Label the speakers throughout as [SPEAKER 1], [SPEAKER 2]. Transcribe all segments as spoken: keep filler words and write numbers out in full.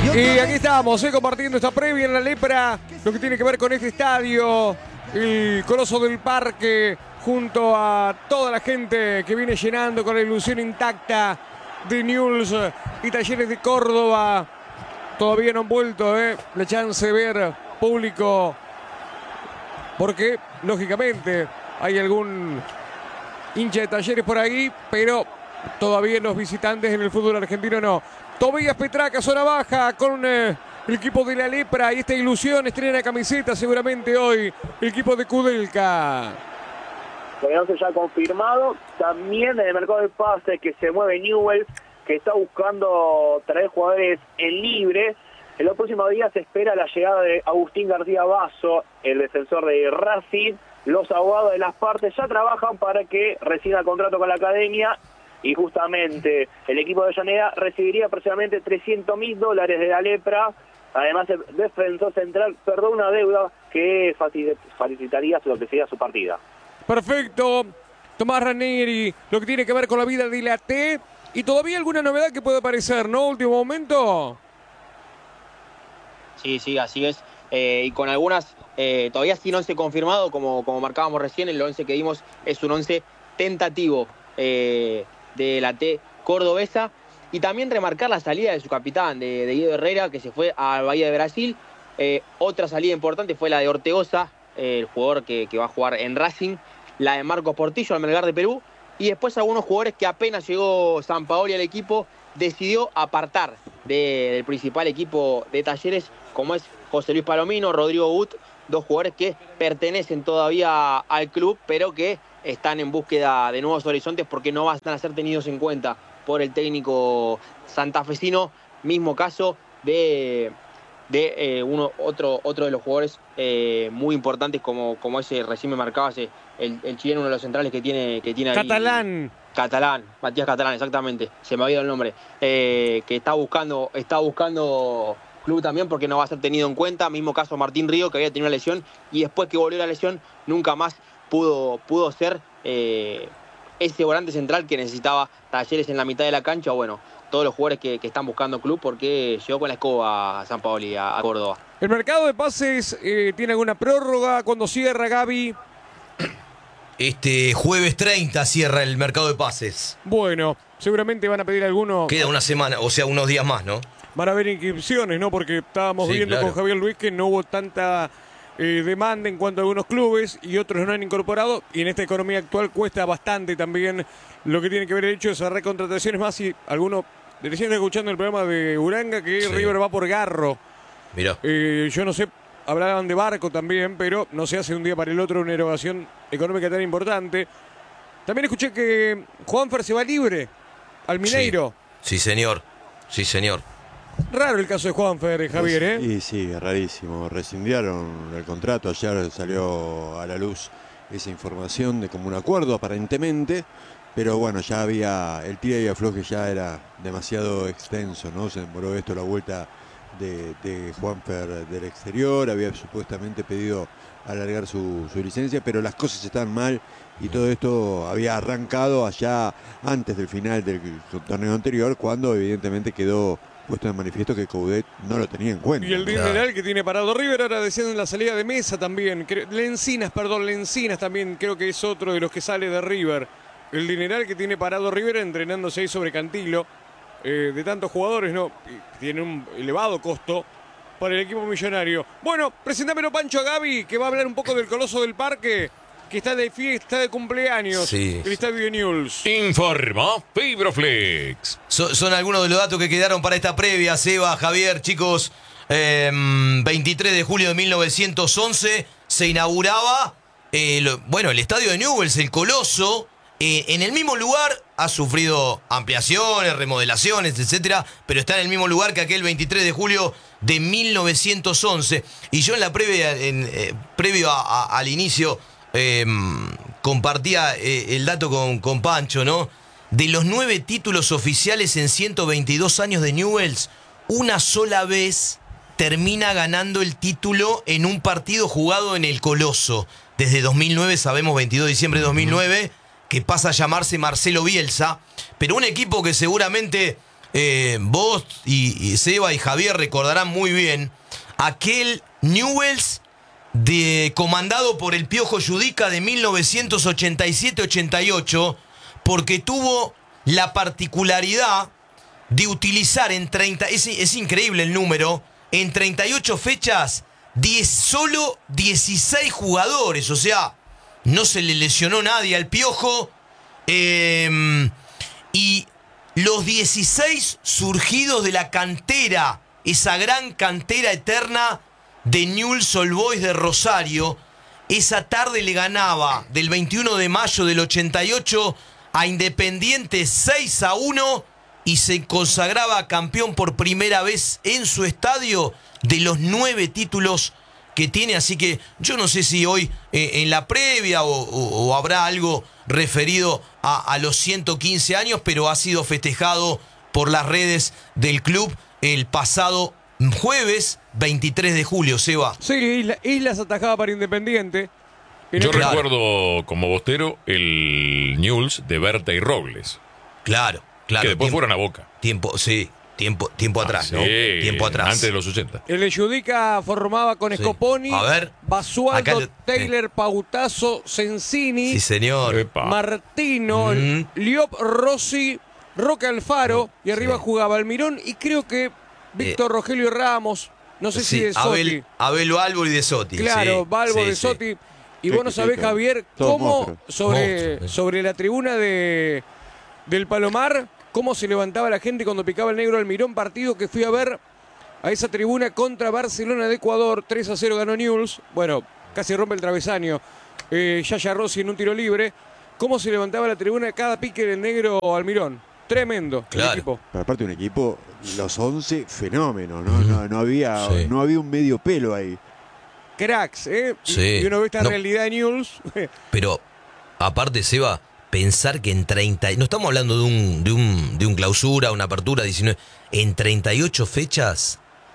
[SPEAKER 1] Y aquí estamos, eh, compartiendo esta previa en la Lepra, lo que tiene que ver con este estadio, el Coloso del Parque, junto a toda la gente que viene llenando con la ilusión intacta de Newell's y Talleres de Córdoba. Todavía no han vuelto eh, la chance de ver público, porque lógicamente hay algún hincha de Talleres por ahí, pero todavía los visitantes en el fútbol argentino no. Tobías Petraca, zona baja, con eh, el equipo de la Lepra y esta ilusión, estrena camiseta seguramente hoy el equipo de Kudelka.
[SPEAKER 2] El once ya confirmado, también en el mercado de pases que se mueve Newell's, que está buscando traer jugadores en libre. En los próximos días se espera la llegada de Agustín García Basso, el defensor de Racing. Los abogados de las partes ya trabajan para que reciba contrato con la academia. Y justamente el equipo de Avellaneda recibiría aproximadamente trescientos mil dólares de la Lepra. Además, el defensor central perdó una deuda que facilitaría lo que sería su partida.
[SPEAKER 1] Perfecto. Tomás Ranieri, lo que tiene que ver con la vida de la T. Y todavía alguna novedad que puede aparecer, ¿no? Último momento.
[SPEAKER 3] Sí, sí, así es. Eh, y con algunas, eh, todavía sin once confirmado, como, como marcábamos recién, el once que dimos es un once tentativo. Eh, de la T cordobesa, y también remarcar la salida de su capitán, de, de Guido Herrera, que se fue al Bahía de Brasil. Eh, otra salida importante fue la de Ortegoza, eh, el jugador que, que va a jugar en Racing, la de Marcos Portillo al Melgar de Perú, y después algunos jugadores que apenas llegó Sampaoli al equipo, decidió apartar de, del principal equipo de Talleres, como es José Luis Palomino, Rodrigo Gut, dos jugadores que pertenecen todavía al club, pero que están en búsqueda de nuevos horizontes porque no van a ser tenidos en cuenta por el técnico santafesino. Mismo caso de, de eh, uno, otro, otro de los jugadores eh, muy importantes, como, como ese recién me marcabas, el, el chileno, uno de los centrales que tiene, que tiene ahí.
[SPEAKER 1] Catalán.
[SPEAKER 3] Catalán, Matías Catalán, exactamente, se me ha ido el nombre. Eh, que está buscando, está buscando club también porque no va a ser tenido en cuenta. Mismo caso Martín Río, que había tenido una lesión y después que volvió la lesión nunca más pudo, pudo ser eh, ese volante central que necesitaba Talleres en la mitad de la cancha. Bueno, todos los jugadores que, que están buscando club, porque llegó con la escoba a Sampaoli, a, a Córdoba.
[SPEAKER 1] ¿El mercado de pases eh, tiene alguna prórroga? ¿Cuándo cierra, Gaby?
[SPEAKER 4] Este jueves treinta cierra el mercado de pases.
[SPEAKER 1] Bueno, seguramente van a pedir alguno.
[SPEAKER 4] Queda una semana, o sea, unos días más, ¿no?
[SPEAKER 1] Van a haber inscripciones, ¿no? Porque estábamos
[SPEAKER 4] Sí,
[SPEAKER 1] viendo
[SPEAKER 4] claro.
[SPEAKER 1] con Javier Luis que no hubo tanta eh, demanda en cuanto a algunos clubes y otros no han incorporado. Y en esta economía actual cuesta bastante también lo que tiene que ver el hecho de cerrar contrataciones más. Y algunos, recién escuchando el programa de Uranga, que
[SPEAKER 4] Sí.
[SPEAKER 1] River va por Garro.
[SPEAKER 4] Mirá.
[SPEAKER 1] Eh, yo no sé, hablaban de Barco también, pero no se hace de un día para el otro una erogación económica tan importante. También escuché que Juanfer se va libre al Mineiro.
[SPEAKER 4] Sí, sí, señor. Sí, señor.
[SPEAKER 1] Raro el caso de Juanfer, eh, Javier, ¿eh?
[SPEAKER 5] Y sí, rarísimo. Rescindieron el contrato. Ayer salió a la luz esa información de como un acuerdo, aparentemente. Pero bueno, ya había. El tira y afloje ya era demasiado extenso, ¿no? Se demoró esto la vuelta de, de Juanfer del exterior. Había supuestamente pedido alargar su, su licencia, pero las cosas están mal. Y todo esto había arrancado allá antes del final del torneo anterior, cuando evidentemente quedó puesto de manifiesto que Coudet no lo tenía en cuenta.
[SPEAKER 1] Y el dineral que tiene parado River, ahora diciendo en la salida de Mesa también. Creo, Lencinas, perdón, Lencinas también creo que es otro de los que sale de River. El dineral que tiene parado River entrenándose ahí sobre Cantilo. Eh, de tantos jugadores, ¿no? Tiene un elevado costo para el equipo millonario. Bueno, presentámelo Pancho a Gaby, que va a hablar un poco del Coloso del Parque, que está de fiesta de cumpleaños.
[SPEAKER 4] Sí.
[SPEAKER 1] El estadio de Newell's.
[SPEAKER 6] Informa Fibroflex.
[SPEAKER 4] So- son algunos de los datos que quedaron para esta previa, Seba, Javier, chicos. Eh, veintitrés de julio de mil novecientos once se inauguraba, eh, lo- bueno, el estadio de Newell's, el Coloso. Eh, en el mismo lugar, ha sufrido ampliaciones, remodelaciones, etcétera, pero está en el mismo lugar que aquel veintitrés de julio de mil novecientos once. Y yo en la previa, en, eh, previo a- a- al inicio, eh, compartía eh, el dato con, con Pancho, ¿no? De los nueve títulos oficiales en ciento veintidós años de Newell's, una sola vez termina ganando el título en un partido jugado en el Coloso. Desde dos mil nueve, sabemos, veintidós de diciembre de dos mil nueve, que pasa a llamarse Marcelo Bielsa, pero un equipo que seguramente eh, vos y, y Seba y Javier recordarán muy bien aquel Newell's de, comandado por el Piojo Judica de mil novecientos ochenta y siete ochenta y ocho, porque tuvo la particularidad de utilizar en treinta, es, es increíble el número, en treinta y ocho fechas, diez, solo dieciséis jugadores, o sea, no se le lesionó nadie al Piojo, eh, y los dieciséis surgidos de la cantera, esa gran cantera eterna de Newell's Old Boys de Rosario. Esa tarde le ganaba del veintiuno de mayo del ochenta y ocho a Independiente seis a uno y se consagraba campeón por primera vez en su estadio de los nueve títulos que tiene. Así que yo no sé si hoy eh, en la previa o, o, o habrá algo referido a, a los ciento quince años, pero ha sido festejado por las redes del club el pasado jueves veintitrés de julio, Seba.
[SPEAKER 1] Sí, Isla, Islas atajaba para Independiente.
[SPEAKER 6] Yo
[SPEAKER 1] el...
[SPEAKER 6] recuerdo como bostero el Newell's de Berta y Robles.
[SPEAKER 4] Claro, claro.
[SPEAKER 6] Que después
[SPEAKER 4] tiempo,
[SPEAKER 6] fueron a Boca.
[SPEAKER 4] Tiempo, sí, tiempo, tiempo
[SPEAKER 6] Ah,
[SPEAKER 4] atrás,
[SPEAKER 6] sí,
[SPEAKER 4] ¿no? Tiempo atrás.
[SPEAKER 6] Antes de los ochenta.
[SPEAKER 1] El de Judica formaba con
[SPEAKER 4] Sí.
[SPEAKER 1] Scoponi,
[SPEAKER 4] A ver.
[SPEAKER 1] Basualdo,
[SPEAKER 4] Acá le-
[SPEAKER 1] Taylor, Pautazo, Sensini,
[SPEAKER 4] Sí, señor.
[SPEAKER 6] Epa.
[SPEAKER 1] Martino,
[SPEAKER 4] Mm.
[SPEAKER 1] Liop, Rossi, Roque Alfaro, y arriba
[SPEAKER 4] Sí.
[SPEAKER 1] jugaba Almirón y creo que Víctor Rogelio Ramos, no sé si
[SPEAKER 4] Sí,
[SPEAKER 1] de Sotti.
[SPEAKER 4] Abel, Abel Balbo y de Sotti.
[SPEAKER 1] Claro,
[SPEAKER 4] sí,
[SPEAKER 1] Balbo
[SPEAKER 4] sí,
[SPEAKER 1] de
[SPEAKER 4] sí.
[SPEAKER 1] Sotti. Y
[SPEAKER 5] Sí,
[SPEAKER 1] vos no
[SPEAKER 5] sí,
[SPEAKER 1] sabés,
[SPEAKER 5] claro.
[SPEAKER 1] Javier,
[SPEAKER 5] Todos
[SPEAKER 1] cómo
[SPEAKER 5] monstruos.
[SPEAKER 1] sobre,
[SPEAKER 4] Monstruos, sí.
[SPEAKER 1] sobre la tribuna de del Palomar, cómo se levantaba la gente cuando picaba el negro Almirón, partido que fui a ver a esa tribuna contra Barcelona de Ecuador. tres a cero ganó Newell's. Bueno, casi rompe el travesaño. Eh, Yaya Rossi en un tiro libre. Cómo se levantaba la tribuna cada pique del negro Almirón. Tremendo. el
[SPEAKER 4] Claro.
[SPEAKER 1] equipo.
[SPEAKER 5] Pero aparte un equipo, los once, fenómenos, ¿no? No, no había,
[SPEAKER 4] Sí.
[SPEAKER 5] no había un medio pelo ahí.
[SPEAKER 1] Cracks, ¿eh? Y-
[SPEAKER 4] Sí.
[SPEAKER 1] Y uno ve esta
[SPEAKER 4] No.
[SPEAKER 1] realidad de Newell's.
[SPEAKER 4] Pero, aparte, Seba, pensar que en treinta... No estamos hablando de un, de un, de un clausura, una apertura, diecinueve... En treinta y ocho fechas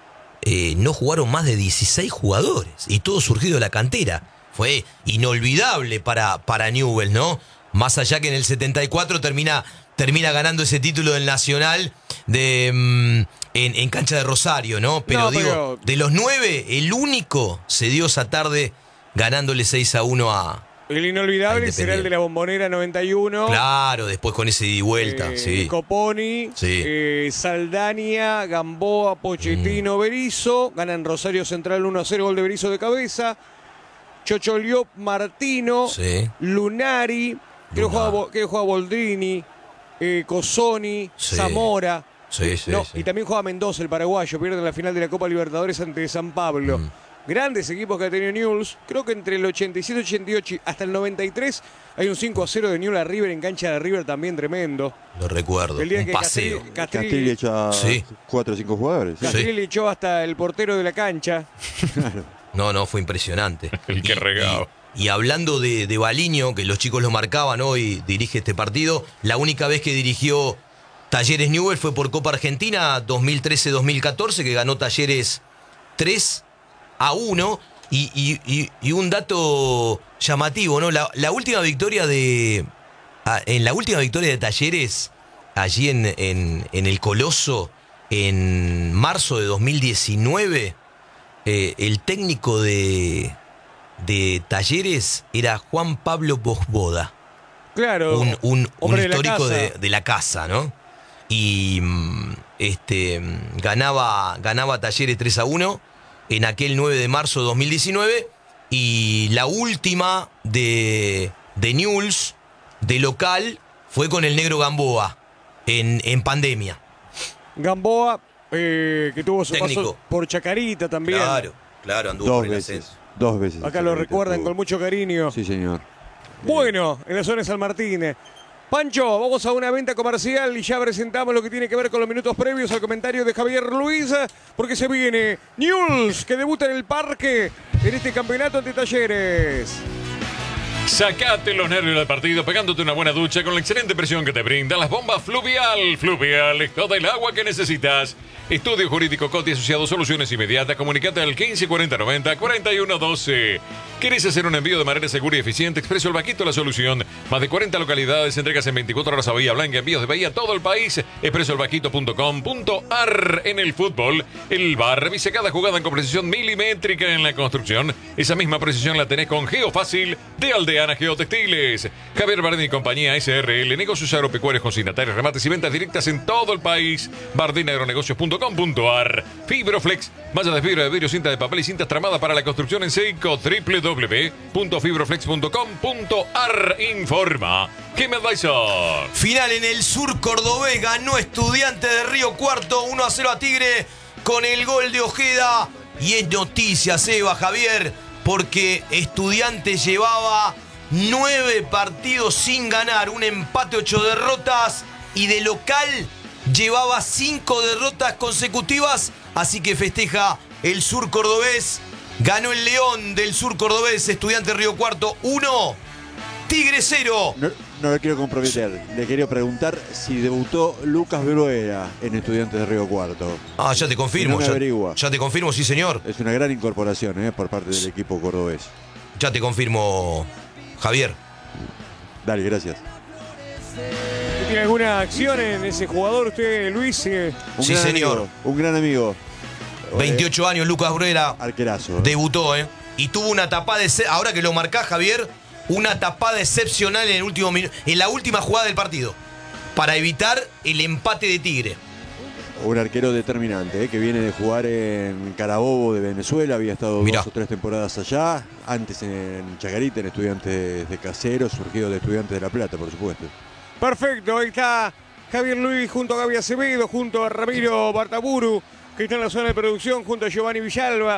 [SPEAKER 4] eh, no jugaron más de dieciséis jugadores. Y todo surgido de la cantera. Fue inolvidable para, para Newell's, ¿no? Más allá que en el setenta y cuatro termina, termina ganando ese título del Nacional de, mm, en, en cancha de Rosario, ¿no? Pero
[SPEAKER 1] No,
[SPEAKER 4] digo,
[SPEAKER 1] pero-
[SPEAKER 4] de los nueve, el único se dio esa tarde ganándole seis a uno a...
[SPEAKER 1] El inolvidable será el de la Bombonera noventa y uno.
[SPEAKER 4] Claro, después con ese ida y vuelta,
[SPEAKER 1] Eh,
[SPEAKER 4] sí.
[SPEAKER 1] Coponi,
[SPEAKER 4] Sí.
[SPEAKER 1] eh, Saldania, Gamboa, Pochettino, Berizzo. Ganan Rosario Central uno a cero, gol de Berizzo de cabeza. Chocholiop, Martino,
[SPEAKER 4] Sí.
[SPEAKER 1] Lunari, creo que
[SPEAKER 4] Lunar.
[SPEAKER 1] jugaba, Bo- creo que jugaba Boldrini, eh, Cosoni,
[SPEAKER 4] Sí.
[SPEAKER 1] Zamora.
[SPEAKER 4] Sí, sí,
[SPEAKER 1] No,
[SPEAKER 4] sí.
[SPEAKER 1] Y también juega Mendoza, el paraguayo, pierde la final de la Copa Libertadores ante San Pablo.
[SPEAKER 4] Mm.
[SPEAKER 1] Grandes equipos que ha tenido Newell's. Creo que entre el ochenta y siete ochenta y ocho hasta el noventa y tres hay un cinco a cero de Newell's a River en cancha de River también tremendo.
[SPEAKER 4] Lo recuerdo,
[SPEAKER 1] El día
[SPEAKER 4] un
[SPEAKER 1] que
[SPEAKER 4] paseo.
[SPEAKER 1] Castrilli,
[SPEAKER 5] Castrilli
[SPEAKER 1] Castrilli,
[SPEAKER 5] echa
[SPEAKER 4] Sí.
[SPEAKER 5] cuatro o cinco jugadores.
[SPEAKER 4] Sí.
[SPEAKER 1] Castrilli echó hasta el portero de la cancha.
[SPEAKER 4] No, no, fue impresionante.
[SPEAKER 6] El que regaba.
[SPEAKER 4] Y, y hablando de, de Baliño, que los chicos lo marcaban hoy, dirige este partido, la única vez que dirigió Talleres Newell's fue por Copa Argentina dos mil trece dos mil catorce, que ganó Talleres tres a uno. Y, y- y- y un dato llamativo, ¿no? La, la última victoria de. ah, En la última victoria de Talleres, allí en, en- en el Coloso, en marzo de dos mil diecinueve, eh, el técnico de, de Talleres era Juan Pablo Bosboda,
[SPEAKER 1] Claro.
[SPEAKER 4] un, un- un
[SPEAKER 1] hombre de la
[SPEAKER 4] histórico
[SPEAKER 1] casa.
[SPEAKER 4] de, de la casa, ¿no? Y mm, este mm, ganaba, ganaba Talleres tres a uno en aquel nueve de marzo de dos mil diecinueve. Y la última de, de Newell's, de local, fue con el negro Gamboa en, en pandemia.
[SPEAKER 1] Gamboa, eh, que tuvo su
[SPEAKER 4] Técnico.
[SPEAKER 1] paso por Chacarita también.
[SPEAKER 4] Claro, claro, anduvo
[SPEAKER 5] Dos
[SPEAKER 4] por el
[SPEAKER 5] veces.
[SPEAKER 4] ascenso.
[SPEAKER 5] Dos veces.
[SPEAKER 1] Acá lo
[SPEAKER 5] Chacarita
[SPEAKER 1] recuerdan
[SPEAKER 5] estuvo.
[SPEAKER 1] con mucho cariño.
[SPEAKER 5] Sí, señor.
[SPEAKER 1] Bueno, en la zona de San Martín. Pancho, vamos a una venta comercial y ya presentamos lo que tiene que ver con los minutos previos al comentario de Javier Luis, porque se viene Newell's, que debuta en el parque en este campeonato ante Talleres.
[SPEAKER 6] Sacate los nervios del partido pegándote una buena ducha con la excelente presión que te brindan las bombas Fluvial. Fluvial es todo el agua que necesitas. Estudio Jurídico Coti Asociado, soluciones inmediatas. Comunicate al quince cuarenta noventa cuarenta y uno doce. ¿Querés hacer un envío de manera segura y eficiente? Expreso El Vaquito, la solución. Más de cuarenta localidades, entregas en veinticuatro horas a Bahía Blanca, envíos de Bahía a todo el país. expreso el vaquito punto com punto ar. En el fútbol, el V A R revisa cada jugada con precisión milimétrica. En la construcción, esa misma precisión la tenés con Geofácil de Aldeana Geotextiles. Javier Bardini y compañía S R L, negocios agropecuarios, consignatarios, remates y ventas directas en todo el país. bardini agronegocios punto com punto ar. Fibroflex, malla de fibra de vidrio, cinta de papel y cintas tramadas para la construcción en seco. doble u doble u doble u punto fibroflex punto com punto ar. Informa que MedAdvisor.
[SPEAKER 4] Final en el sur cordobés, ganó Estudiantes de Río Cuarto uno a cero a Tigre con el gol de Ojeda. Y es noticia, Seba, Javier, porque Estudiantes llevaba nueve partidos sin ganar, un empate, ocho derrotas, y de local llevaba cinco derrotas consecutivas, así que festeja el sur cordobés. Ganó el León del sur cordobés, Estudiantes Río Cuarto uno, Tigre cero.
[SPEAKER 5] No, no le quiero comprometer, le quería preguntar si debutó Lucas Bruera en Estudiantes de Río Cuarto.
[SPEAKER 4] Ah, ya te confirmo.
[SPEAKER 5] No me
[SPEAKER 4] ya,
[SPEAKER 5] averigua.
[SPEAKER 4] ya te confirmo, sí señor.
[SPEAKER 5] Es una gran incorporación eh, por parte del equipo cordobés.
[SPEAKER 4] Ya te confirmo, Javier.
[SPEAKER 5] Dale, gracias.
[SPEAKER 1] ¿Tiene alguna acción en ese jugador usted, Luis? Eh,
[SPEAKER 5] Un
[SPEAKER 4] Sí,
[SPEAKER 5] gran
[SPEAKER 4] señor.
[SPEAKER 5] amigo, un gran amigo.
[SPEAKER 4] veintiocho años, Lucas Bruera.
[SPEAKER 5] Arquerazo.
[SPEAKER 4] Debutó, ¿eh? Y tuvo una tapada, de ahora que lo marcás, Javier, una tapada excepcional en el último minuto, en la última jugada del partido, para evitar el empate de Tigre.
[SPEAKER 5] Un arquero determinante, eh, que viene de jugar en Carabobo de Venezuela, había estado
[SPEAKER 4] Mirá.
[SPEAKER 5] dos o tres temporadas allá, antes en Chacarita, en Estudiantes de Caseros, surgido de Estudiantes de La Plata, por supuesto.
[SPEAKER 1] Perfecto, ahí está Javier Luis junto a Gaby Acevedo, junto a Ramiro Bartaburu, que está en la zona de producción, junto a Giovanni Villalba,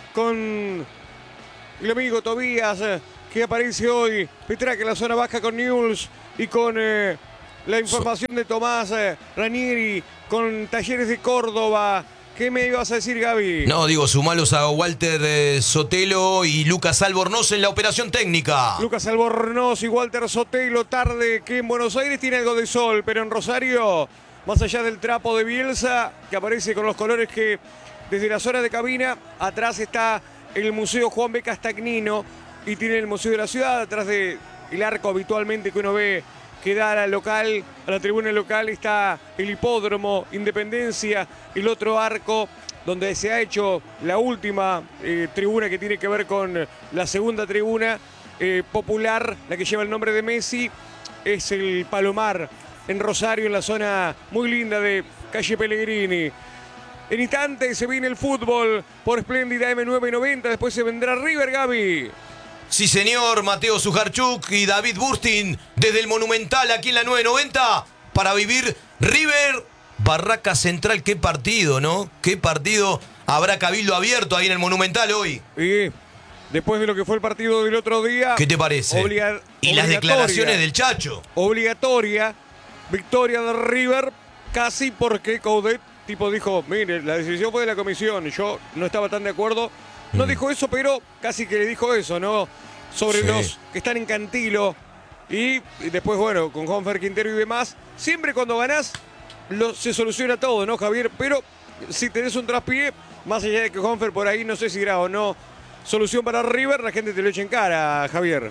[SPEAKER 1] con el amigo Tobías, eh, que aparece hoy, Petraca en la zona baja con Newell's, y con eh, la información de Tomás eh, Ranieri, con Talleres de Córdoba. ¿Qué me ibas a decir, Gaby?
[SPEAKER 4] No, digo, sumalos a Walter eh, Sotelo y Lucas Albornoz en la operación técnica.
[SPEAKER 1] Lucas Albornoz y Walter Sotelo, tarde que en Buenos Aires tiene algo de sol, pero en Rosario, más allá del trapo de Bielsa, que aparece con los colores que desde la zona de cabina, atrás está el Museo Juan B. Castagnino y tiene el Museo de la Ciudad, atrás del arco habitualmente que uno ve que da al local, a la tribuna local, está el hipódromo, Independencia, el otro arco donde se ha hecho la última eh, tribuna que tiene que ver con la segunda tribuna eh, popular, la que lleva el nombre de Messi, es el Palomar en Rosario, en la zona muy linda de calle Pellegrini. En instantes se viene el fútbol por Espléndida eme nueve noventa, después se vendrá River, Gaby.
[SPEAKER 4] Sí, señor, Mateo Sujarchuk y David Burstin desde el Monumental aquí en la nueve noventa para vivir River Barraca Central. Qué partido, ¿no? Qué partido. Habrá cabildo abierto ahí en el Monumental hoy.
[SPEAKER 1] Y después de lo que fue el partido del otro día.
[SPEAKER 4] ¿Qué te parece?
[SPEAKER 1] Obliga-
[SPEAKER 4] y las
[SPEAKER 1] obligatoria.
[SPEAKER 4] declaraciones del Chacho.
[SPEAKER 1] Obligatoria victoria de River, casi porque Coudet tipo dijo, mire, la decisión fue de la comisión, yo no estaba tan de acuerdo. No
[SPEAKER 4] Mm.
[SPEAKER 1] dijo eso, pero casi que le dijo eso, ¿no? Sobre
[SPEAKER 4] Sí.
[SPEAKER 1] los que están en Cantilo. Y, y después, bueno, con Juanfer Quintero y demás. Siempre cuando ganás, lo, se soluciona todo, ¿no, Javier? Pero si tenés un traspié, más allá de que Juanfer por ahí no sé si era o no solución para River, la gente te lo echa en cara, Javier.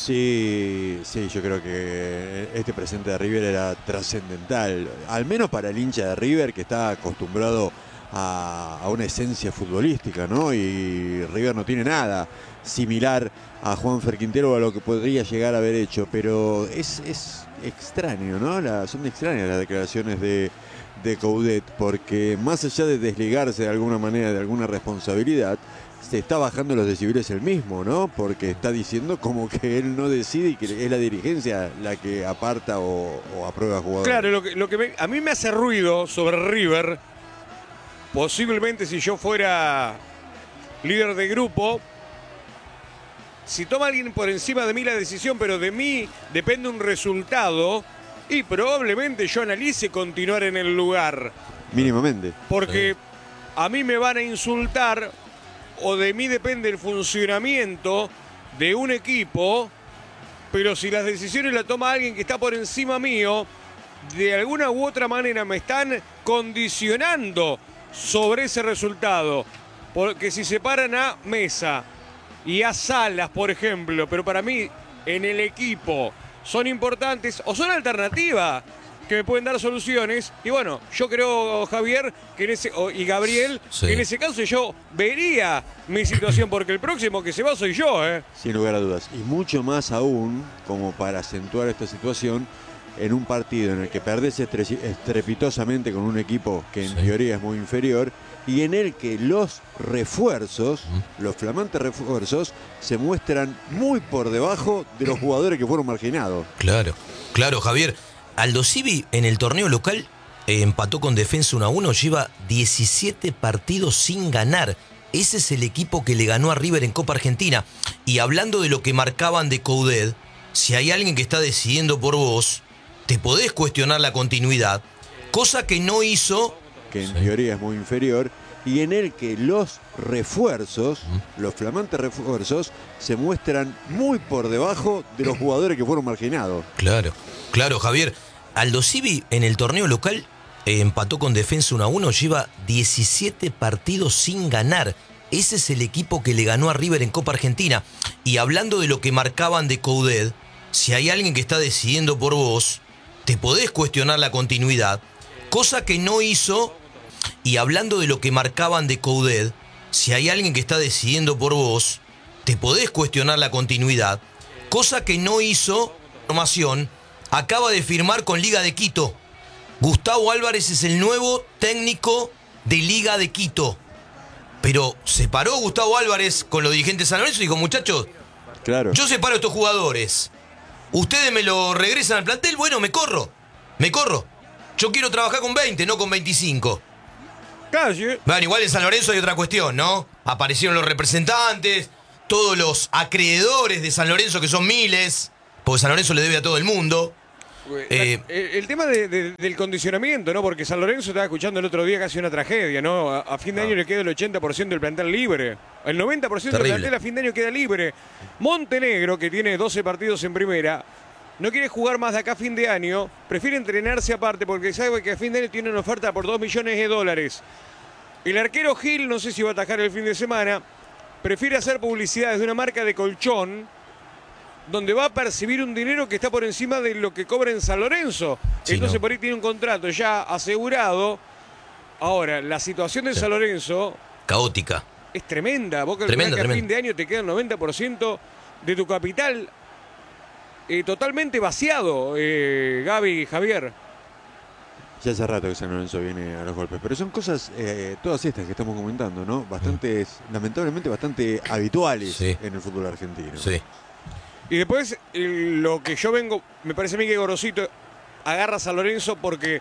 [SPEAKER 5] Sí, sí, yo creo que este presente de River era trascendental, al menos para el hincha de River que está acostumbrado a, a una esencia futbolística, ¿no? Y River no tiene nada similar a Juanfer Quintero o a lo que podría llegar a haber hecho, pero es, es extraño, ¿no? La, son extrañas las declaraciones de, de Coudet, porque más allá de desligarse de alguna manera de alguna responsabilidad, se está bajando los decibeles él mismo, ¿no? Porque está diciendo como que él no decide y que es la dirigencia la que aparta o, o aprueba jugadores.
[SPEAKER 1] Claro, lo que, lo que me- a mí me hace ruido sobre River, posiblemente si yo fuera líder de grupo, si toma alguien por encima de mí la decisión, pero de mí depende un resultado, y probablemente yo analice continuar en el lugar,
[SPEAKER 5] Mínimamente.
[SPEAKER 1] porque a mí me van a insultar, o de mí depende el funcionamiento de un equipo, pero si las decisiones las toma alguien que está por encima mío, de alguna u otra manera me están condicionando sobre ese resultado. Porque si separan a Mesa y a Salas, por ejemplo, pero para mí en el equipo son importantes o son alternativas que me pueden dar soluciones. Y bueno, yo creo, Javier, que en ese, y Gabriel,
[SPEAKER 4] Sí.
[SPEAKER 1] que en ese caso yo vería mi situación, porque el próximo que se va soy yo, ¿eh?
[SPEAKER 5] Sin lugar a dudas. Y mucho más aún, como para acentuar esta situación, en un partido en el que perdés estre- estrepitosamente con un equipo que en
[SPEAKER 4] Sí.
[SPEAKER 5] teoría es muy inferior, y en el que los refuerzos, los flamantes refuerzos, se muestran muy por debajo de los jugadores que fueron marginados.
[SPEAKER 4] Claro, claro, Javier. Aldo Civi en el torneo local eh, empató con Defensa uno a uno, lleva diecisiete partidos sin ganar. Ese es el equipo que le ganó a River en Copa Argentina. Y hablando de lo que marcaban de Coudet, si hay alguien que está decidiendo por vos, te podés cuestionar la continuidad, cosa que no hizo.
[SPEAKER 5] Que en
[SPEAKER 4] Sí.
[SPEAKER 5] teoría es muy inferior, y en el que los refuerzos, los flamantes refuerzos, se muestran muy por debajo de los jugadores que fueron marginados.
[SPEAKER 4] Claro, claro, Javier. Aldo Civi en el torneo local eh, empató con Defensa uno a uno, lleva diecisiete partidos sin ganar. Ese es el equipo que le ganó a River en Copa Argentina. Y hablando de lo que marcaban de Coudet, si hay alguien que está decidiendo por vos, te podés cuestionar la continuidad, cosa que no hizo. Y hablando de lo que marcaban de Coudet, si hay alguien que está decidiendo por vos, te podés cuestionar la continuidad, cosa que no hizo. Formación acaba de firmar con Liga de Quito. Gustavo Álvarez es el nuevo técnico de Liga de Quito. Pero se paró Gustavo Álvarez con los dirigentes de San Lorenzo y dijo: muchachos,
[SPEAKER 5] Claro.
[SPEAKER 4] yo separo a estos jugadores. Ustedes me lo regresan al plantel, bueno, me corro. Me corro. Yo quiero trabajar con veinte, no con veinticinco.
[SPEAKER 1] Calle.
[SPEAKER 4] Bueno, igual en San Lorenzo hay otra cuestión, ¿no? Aparecieron los representantes, todos los acreedores de San Lorenzo, que son miles, porque San Lorenzo le debe a todo el mundo. Eh,
[SPEAKER 1] La- el, el tema de- de- del condicionamiento, ¿no? Porque San Lorenzo estaba escuchando el otro día casi una tragedia, ¿no? A, a fin de año le queda el ochenta por ciento del plantel libre. El noventa por ciento del
[SPEAKER 4] Terrible.
[SPEAKER 1] plantel a fin de año queda libre. Montenegro, que tiene doce partidos en primera, no quiere jugar más de acá a fin de año, prefiere entrenarse aparte porque sabe que a fin de año tiene una oferta por dos millones de dólares. El arquero Gil, no sé si va a atajar el fin de semana, prefiere hacer publicidad desde una marca de colchón, donde va a percibir un dinero que está por encima de lo que cobra en San Lorenzo.
[SPEAKER 4] Sí,
[SPEAKER 1] Entonces
[SPEAKER 4] no.
[SPEAKER 1] por ahí tiene un contrato ya asegurado. Ahora, la situación de
[SPEAKER 4] Sí.
[SPEAKER 1] San Lorenzo
[SPEAKER 4] caótica.
[SPEAKER 1] es tremenda. Vos calculás
[SPEAKER 4] Tremenda,
[SPEAKER 1] que a
[SPEAKER 4] tremenda.
[SPEAKER 1] fin de año te queda el noventa por ciento de tu capital eh, totalmente vaciado, eh, Gaby y Javier.
[SPEAKER 5] Ya hace rato que San Lorenzo viene a los golpes, pero son cosas, eh, todas estas que estamos comentando, ¿no? Bastante, lamentablemente bastante habituales
[SPEAKER 4] Sí.
[SPEAKER 5] en el fútbol argentino.
[SPEAKER 4] Sí.
[SPEAKER 1] Y después eh, lo que yo vengo, me parece a mí que Gorosito agarra a San Lorenzo porque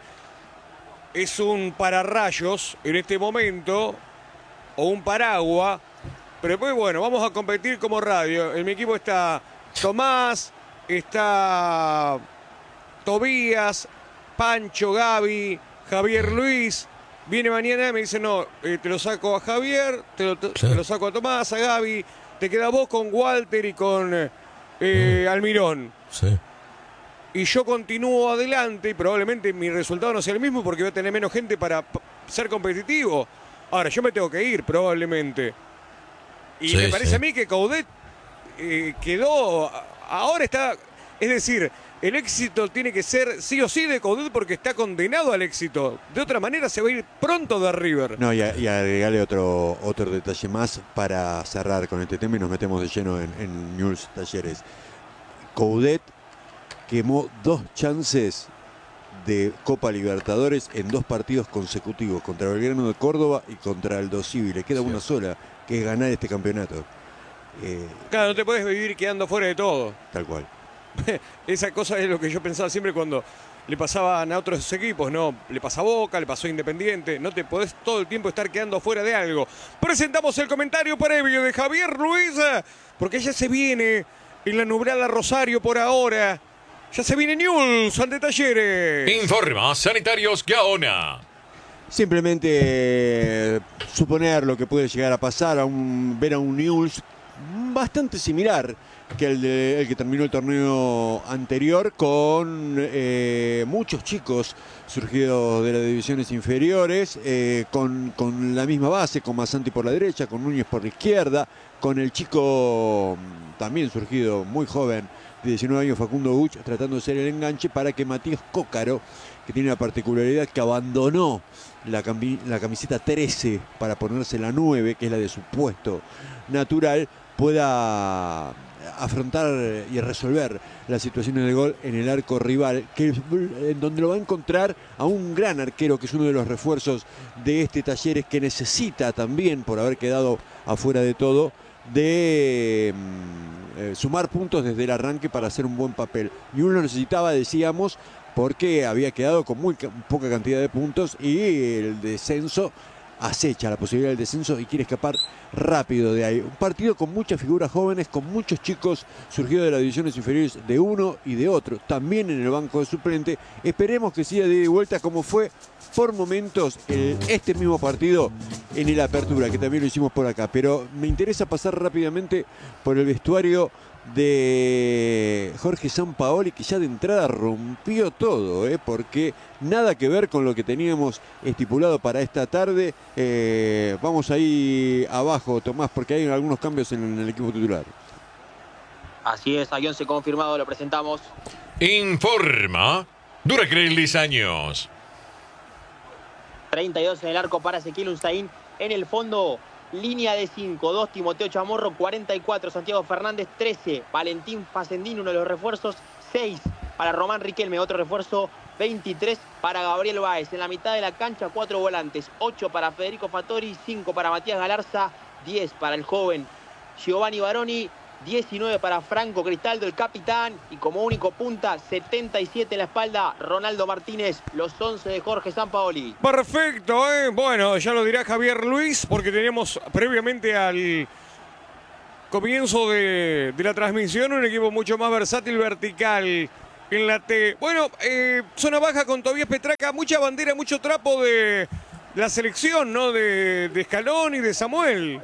[SPEAKER 1] es un pararrayos en este momento, o un paraguas, pero después, bueno, vamos a competir como radio. En mi equipo está Tomás, está Tobías, Pancho, Gaby, Javier Luis. Viene mañana y me dice: no, eh, te lo saco a Javier, te lo, te
[SPEAKER 4] Claro.
[SPEAKER 1] lo saco a Tomás, a Gaby, te queda vos con Walter y con eh, eh, Almirón.
[SPEAKER 4] Sí.
[SPEAKER 1] Y yo continúo adelante y probablemente mi resultado no sea el mismo porque voy a tener menos gente para p- ser competitivo. Ahora, yo me tengo que ir probablemente. Y
[SPEAKER 4] Sí,
[SPEAKER 1] me parece
[SPEAKER 4] sí.
[SPEAKER 1] a mí que Coudet eh, quedó, ahora está, es decir, el éxito tiene que ser sí o sí de Coudet porque está condenado al éxito. De otra manera se va a ir pronto de River.
[SPEAKER 5] No, y, a- y agregarle otro, otro detalle más para cerrar con este tema y nos metemos de lleno en, en News Talleres. Coudet quemó dos chances de Copa Libertadores en dos partidos consecutivos, contra Belgrano de Córdoba y contra Aldo Civi. Le queda una sola, que es ganar este campeonato. Eh,
[SPEAKER 1] Claro, no te puedes vivir quedando fuera de todo.
[SPEAKER 5] tal cual.
[SPEAKER 1] Esa cosa es lo que yo pensaba siempre cuando le pasaban a otros equipos, ¿no? Le pasa a Boca, le pasó a Independiente. No te podés todo el tiempo estar quedando fuera de algo. Presentamos el comentario previo de Javier Ruiz, porque ya se viene en la nublada Rosario por ahora. Ya se viene News ante Talleres.
[SPEAKER 6] Informa Sanitarios Gaona.
[SPEAKER 5] Simplemente eh, suponer lo que puede llegar a pasar, a un, ver a un Newell's bastante similar que el, de, el que terminó el torneo anterior, con eh, muchos chicos surgidos de las divisiones inferiores, eh, con, con la misma base, con Masanti por la derecha, con Núñez por la izquierda, con el chico también surgido muy joven, de diecinueve años, Facundo Buch, tratando de ser el enganche para que Matías Cócaro, que tiene la particularidad que abandonó la, cami la camiseta trece para ponerse la nueve, que es la de su puesto natural, pueda afrontar y resolver las situaciones de gol en el arco rival, que en donde lo va a encontrar a un gran arquero, que es uno de los refuerzos de este Talleres, que necesita también, por haber quedado afuera de todo, de eh, sumar puntos desde el arranque para hacer un buen papel. Y uno lo necesitaba, decíamos, porque había quedado con muy poca cantidad de puntos y el descenso acecha, la posibilidad del descenso, y quiere escapar rápido de ahí. Un partido con muchas figuras jóvenes, con muchos chicos surgidos de las divisiones inferiores de uno y de otro, también en el banco de suplente. Esperemos que siga de ida y vuelta, como fue por momentos el, este mismo partido en el Apertura, que también lo hicimos por acá. Pero me interesa pasar rápidamente por el vestuario de Jorge Sampaoli, que ya de entrada rompió todo, ¿eh? Porque nada que ver con lo que teníamos estipulado para esta tarde. Eh, vamos ahí abajo, Tomás, porque hay algunos cambios en, en el equipo titular.
[SPEAKER 3] Así es, hay once confirmado, lo presentamos.
[SPEAKER 6] Informa Duracrell años.
[SPEAKER 3] treinta y dos en el arco para Ezequiel Unzaín. En el fondo, línea de cinco, dos Timoteo Chamorro, cuarenta y cuatro Santiago Fernández, trece Valentín Facendín, uno de los refuerzos, seis para Román Riquelme, otro refuerzo, veintitrés para Gabriel Báez. En la mitad de la cancha, cuatro volantes, ocho para Federico Fattori, cinco para Matías Galarza, diez para el joven Giovanni Baroni, diecinueve para Franco Cristaldo, el capitán, y como único punta, setenta y siete en la espalda, Ronaldo Martínez, los once de Jorge Sampaoli.
[SPEAKER 1] Perfecto, ¿eh? Bueno, ya lo dirá Javier Luis, porque teníamos previamente al comienzo de, de la transmisión un equipo mucho más versátil, vertical en la T. Bueno, eh, zona baja con Tobías Petraca, mucha bandera, mucho trapo de la selección, ¿no? De, de Scaloni y de Samuel.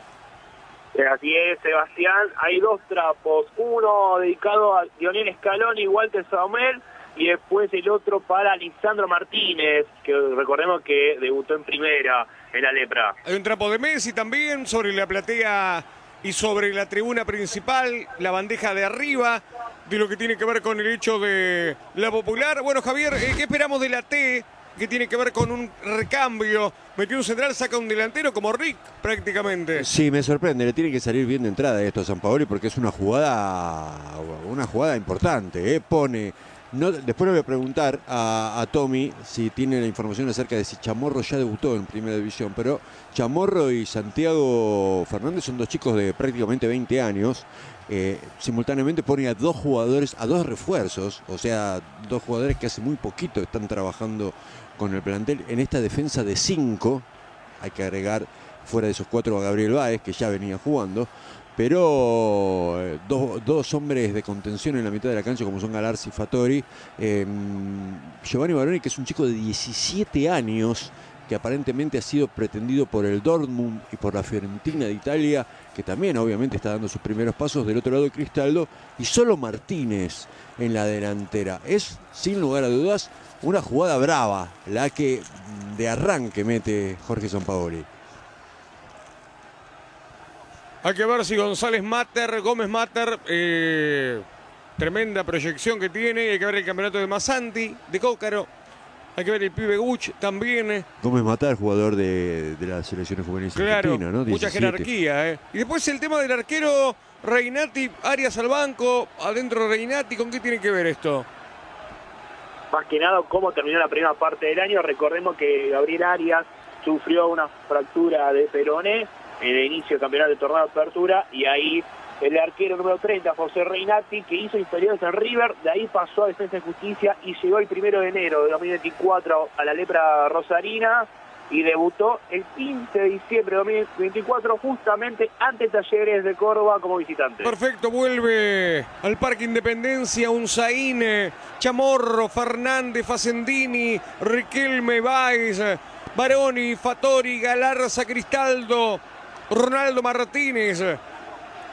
[SPEAKER 2] Así es, Sebastián. Hay dos trapos, uno dedicado a Lionel Scaloni y Walter Samuel, y después el otro para Lisandro Martínez, que recordemos que debutó en primera en la Lepra.
[SPEAKER 1] Hay un trapo de Messi también sobre la platea y sobre la tribuna principal, la bandeja de arriba, de lo que tiene que ver con el hecho de la Popular. Bueno, Javier, ¿qué esperamos de la T? Que tiene que ver con un recambio. Metió un central, saca un delantero como Rick prácticamente.
[SPEAKER 5] Sí, me sorprende, le tiene que salir bien de entrada esto a Sampaoli, porque es una jugada una jugada importante, ¿eh? Pone, no, después le voy a preguntar a, a Tommy si tiene la información acerca de si Chamorro ya debutó en Primera División, pero Chamorro y Santiago Fernández son dos chicos de prácticamente veinte años. Eh, simultáneamente pone a dos jugadores, a dos refuerzos, o sea, dos jugadores que hace muy poquito están trabajando con el plantel en esta defensa de cinco. Hay que agregar fuera de esos cuatro a Gabriel Báez, que ya venía jugando, pero eh, dos, dos hombres de contención en la mitad de la cancha, como son Galarza y Fattori. eh, Giovanni Baroni, que es un chico de diecisiete años, que aparentemente ha sido pretendido por el Dortmund y por la Fiorentina de Italia, que también obviamente está dando sus primeros pasos. Del otro lado, Cristaldo, y solo Martínez en la delantera. Es, sin lugar a dudas, una jugada brava la que de arranque mete Jorge Sampaoli.
[SPEAKER 1] Hay que ver si González Mater, Gómez Mater, eh, tremenda proyección que tiene. Hay que ver el campeonato de Masanti, de Cócaro. Hay que ver el pibe Guch también.
[SPEAKER 5] Gómez Matar, jugador de, de las selecciones juveniles
[SPEAKER 1] claro,
[SPEAKER 5] argentinas, ¿no?
[SPEAKER 1] Mucha
[SPEAKER 5] diecisiete.
[SPEAKER 1] jerarquía, ¿eh? Y después el tema del arquero Reinati, Arias al banco, adentro Reinati. ¿Con qué tiene que ver esto?
[SPEAKER 2] Más que nada, cómo terminó la primera parte del año. Recordemos que Gabriel Arias sufrió una fractura de peroné en el inicio del campeonato de torneo de apertura, y ahí el arquero número treinta, José Reinati, que hizo inferiores en River, de ahí pasó a Defensa y Justicia y llegó el primero de enero de dos mil veinticuatro a la Lepra Rosarina y debutó el quince de diciembre de dos mil veinticuatro justamente ante Talleres de Córdoba como visitante.
[SPEAKER 1] Perfecto, vuelve al Parque Independencia Unzaín, Chamorro, Fernández, Facendini, Riquelme, Báez, Baroni, Fattori, Galarza, Cristaldo, Ronaldo Martínez.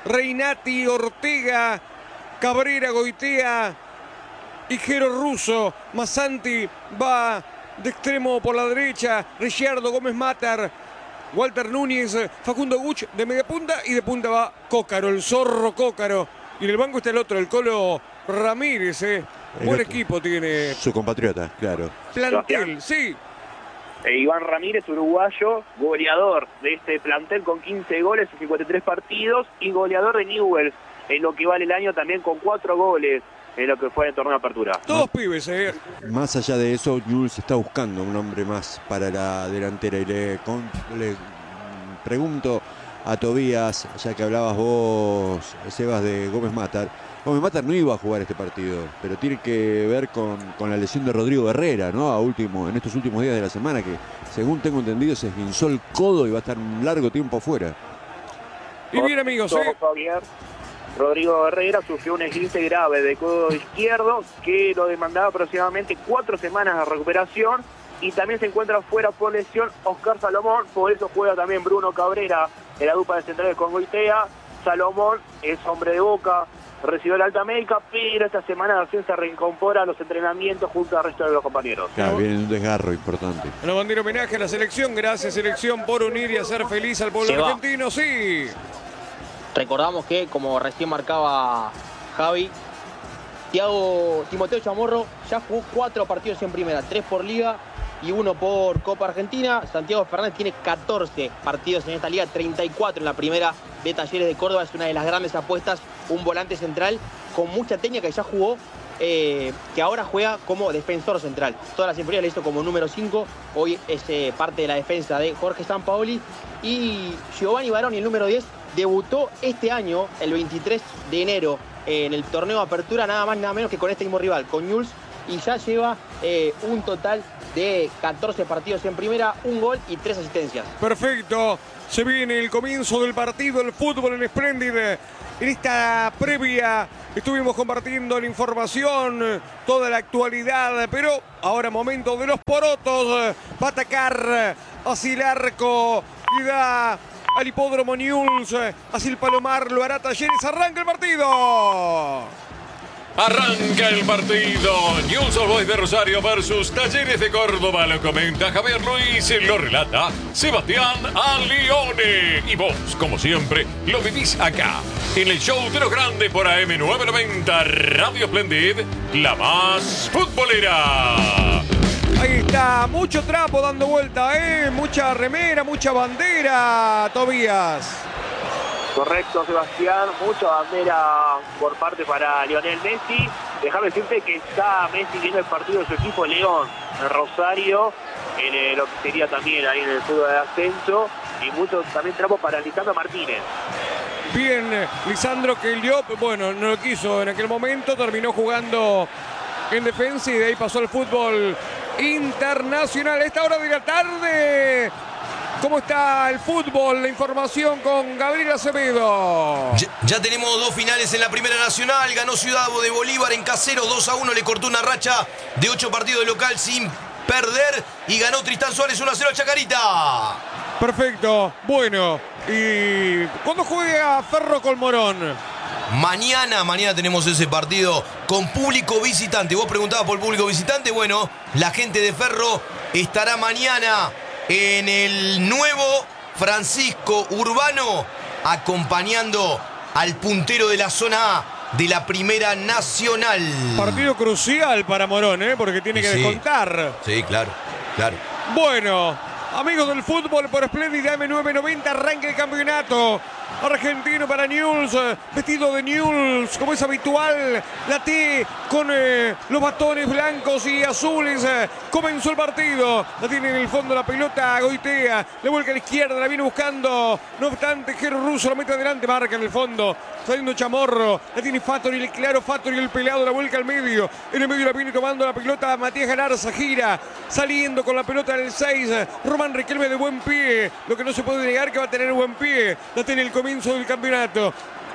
[SPEAKER 1] Reinati, Ortega, Cabrera, Goitea y Jero Russo. Massanti va de extremo por la derecha. Ricciardo, Gómez Matar, Walter Núñez, Facundo Guch de media punta, y de punta va Cócaro, el zorro Cócaro. Y en el banco está el otro, el Colo Ramírez. Eh. Buen
[SPEAKER 5] otro,
[SPEAKER 1] equipo tiene.
[SPEAKER 5] Su compatriota, claro.
[SPEAKER 1] Plantel, sí.
[SPEAKER 2] E Iván Ramírez, uruguayo, goleador de este plantel con quince goles en cincuenta y tres partidos y goleador de Newell's en lo que vale el año también con cuatro goles en lo que fue el torneo de apertura.
[SPEAKER 1] Todos pibes, eh.
[SPEAKER 5] Más allá de eso, Newell's está buscando un hombre más para la delantera y le, con, le pregunto a Tobías, ya que hablabas vos, Sebas, de Gómez Matar. Gómez Matar no iba a jugar este partido, pero tiene que ver con, con la lesión de Rodrigo Herrera, ¿no? A último, en estos últimos días de la semana, que según tengo entendido se esguinzó el codo y va a estar un largo tiempo fuera.
[SPEAKER 1] Y bien, amigos, ¿eh?
[SPEAKER 2] Rodrigo Herrera sufrió un esguince grave de codo izquierdo que lo demandaba aproximadamente cuatro semanas de recuperación, y también se encuentra fuera por lesión Oscar Salomón. Por eso juega también Bruno Cabrera en la dupla de centrales con Goitea. Salomón es hombre de Boca, recibió la alta médica, pero esta semana recién se reincorpora a los entrenamientos junto al resto de los compañeros.
[SPEAKER 5] Claro, viene un desgarro importante.
[SPEAKER 1] Una bandera homenaje a la selección. Gracias, selección, por unir y hacer feliz al pueblo
[SPEAKER 3] Seba.
[SPEAKER 1] argentino. Sí.
[SPEAKER 3] Recordamos que, como recién marcaba Javi, Thiago, Timoteo Chamorro ya jugó cuatro partidos en primera, tres por Liga y uno por Copa Argentina. Santiago Fernández tiene catorce partidos en esta liga, treinta y cuatro en la primera de Talleres de Córdoba. Es una de las grandes apuestas, un volante central con mucha técnica que ya jugó, eh, que ahora juega como defensor central. Todas las inferiores le hizo como número cinco, hoy es eh, parte de la defensa de Jorge Sampaoli. Y Giovanni Baroni, el número diez, debutó este año, el veintitrés de enero, eh, en el torneo de apertura, nada más nada menos que con este mismo rival, con Newell's, y ya lleva eh, un total de catorce partidos en primera, un gol y tres asistencias.
[SPEAKER 1] Perfecto. Se viene el comienzo del partido, el fútbol en Splendid. En esta previa estuvimos compartiendo la información, toda la actualidad, pero ahora momento de los porotos. Va a atacar hacia el arco y da al hipódromo Newell's, hacia el Palomar, lo hará Talleres. Arranca el partido.
[SPEAKER 6] Arranca el partido. Newell's Old Boys de Rosario versus Talleres de Córdoba. Lo comenta Javier Luis, lo relata Sebastián Alione. Y vos, como siempre, lo vivís acá, en el show de los grandes por A M novecientos noventa Radio Splendid, la más futbolera.
[SPEAKER 1] Ahí está, mucho trapo dando vuelta, ¿eh? Mucha remera, mucha bandera, Tobías.
[SPEAKER 2] Correcto, Sebastián, mucha bandera por parte para Lionel Messi. Déjame decirte que está Messi viendo el partido de su equipo León, en Rosario, en eh, lo que sería también ahí en el fútbol de ascenso, y mucho también trapo para Lisandro Martínez.
[SPEAKER 1] Bien, Lisandro, que el Diop, bueno, no lo quiso en aquel momento, terminó jugando en defensa y de ahí pasó al fútbol internacional. A esta hora de la tarde, ¿cómo está el fútbol? La información con Gabriel Acevedo.
[SPEAKER 4] Ya, ya tenemos dos finales en la Primera Nacional. Ganó Ciudad de Bolívar en Caseros dos a uno. Le cortó una racha de ocho partidos de local sin perder. Y ganó Tristán Suárez uno a cero a Chacarita.
[SPEAKER 1] Perfecto. Bueno, ¿y cuándo juega Ferro con Morón?
[SPEAKER 4] Mañana, mañana tenemos ese partido con público visitante. Vos preguntabas por el público visitante. Bueno, la gente de Ferro estará mañana en el nuevo Francisco Urbano, acompañando al puntero de la zona A de la Primera Nacional.
[SPEAKER 1] Partido crucial para Morón, ¿eh? Porque tiene que
[SPEAKER 4] Sí.
[SPEAKER 1] descontar.
[SPEAKER 4] Sí, claro, claro.
[SPEAKER 1] Bueno, amigos del fútbol por Splendid A M novecientos noventa, arranca el campeonato argentino para Newell's, vestido de Newell's como es habitual, la T con eh, los bastones blancos y azules. Eh, comenzó el partido, la tiene en el fondo la pelota Goitea, le vuelca a la izquierda, la viene buscando, no obstante Jero Russo la mete adelante, marca en el fondo, saliendo Chamorro, la tiene Fattori, el claro Fattori, el pelado, la vuelca al medio, en el medio la viene tomando la pelota Matías Galarza, gira, saliendo con la pelota del seis, Román Riquelme de buen pie, lo que no se puede negar que va a tener buen pie, la tiene el comienzo del campeonato.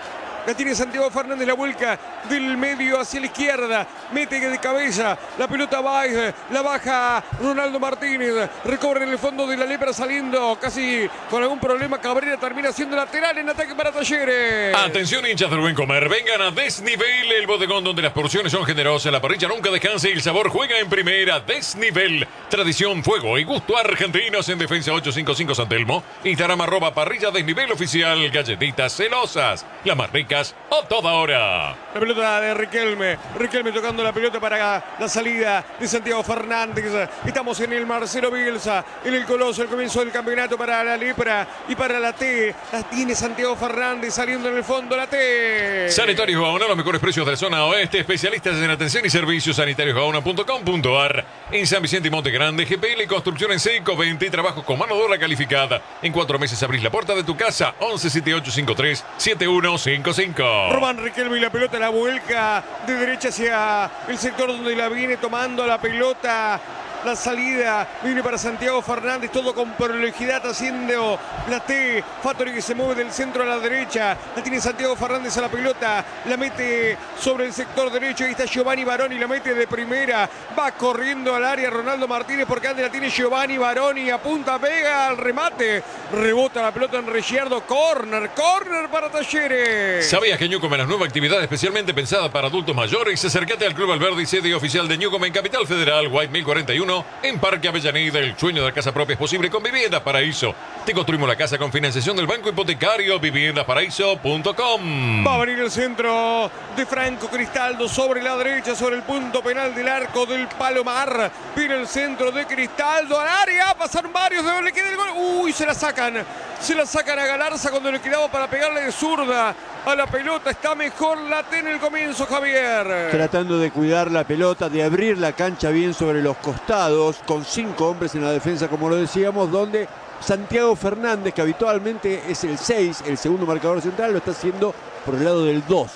[SPEAKER 1] La tiene Santiago Fernández, la vuelca del medio hacia la izquierda. Mete de cabeza. La pelota va, la baja Ronaldo Martínez. Recobra en el fondo de la lepra saliendo casi con algún problema. Cabrera termina siendo lateral en ataque para Talleres.
[SPEAKER 6] Atención, hinchas del buen comer. Vengan a Desnivel, el bodegón donde las porciones son generosas. La parrilla nunca descansa y el sabor juega en primera. Desnivel. Tradición, fuego y gusto argentinos en Defensa ochocientos cincuenta y cinco San Telmo. Instagram arroba parrilla Desnivel oficial. Galletitas celosas. Las más ricas a toda hora.
[SPEAKER 1] La pelota de Riquelme. Riquelme tocando la pelota para la salida de Santiago Fernández. Estamos en el Marcelo Bielsa, en el Coloso, el comienzo del campeonato para la lepra y para la T. La tiene Santiago Fernández saliendo en el fondo la T.
[SPEAKER 6] Sanitarios Gaona, los mejores precios de la zona oeste. Especialistas en atención y servicios. sanitarios gaona punto com punto ar. En San Vicente y Monte Grande. G P L Construcción en seco. Venta y trabajos con mano de obra calificada. En cuatro meses abrís la puerta de tu casa. once setenta y ocho cincuenta y tres setenta y uno cincuenta y cinco.
[SPEAKER 1] Román Riquelme y la pelota, la vuelca de derecha hacia el sector donde la viene tomando la pelota. La salida viene para Santiago Fernández, todo con prolijidad haciendo la T. Fattori que se mueve del centro a la derecha. La tiene Santiago Fernández a la pelota. La mete sobre el sector derecho. Ahí está Giovanni Baroni, la mete de primera. Va corriendo al área Ronaldo Martínez porque antes la tiene Giovanni Baroni. Apunta, pega al remate. Rebota la pelota en Ricciardo. Corner, corner para Talleres.
[SPEAKER 6] ¿Sabías que Newcom es la nueva actividad especialmente pensada para adultos mayores? Acércate al Club Alberdi, sede oficial de Newcom en Capital Federal, White mil cuarenta y uno. En Parque Avellaneda. El sueño de la casa propia es posible con Viviendas Paraíso. Te construimos la casa con financiación del Banco Hipotecario. viviendas paraíso punto com.
[SPEAKER 1] Va a venir el centro de Franco Cristaldo sobre la derecha, sobre el punto penal del arco del Palomar. Viene el centro de Cristaldo al área. Pasaron varios, de le queda el gol. Uy, se la sacan. Se la sacan a Galarza cuando le quedaba para pegarle de zurda a la pelota. Está mejor la T en el comienzo, Javier.
[SPEAKER 5] Tratando de cuidar la pelota, de abrir la cancha bien sobre los costados, con cinco hombres en la defensa, como lo decíamos, donde Santiago Fernández, que habitualmente es el seis, el segundo marcador central, lo está haciendo por el lado del dos.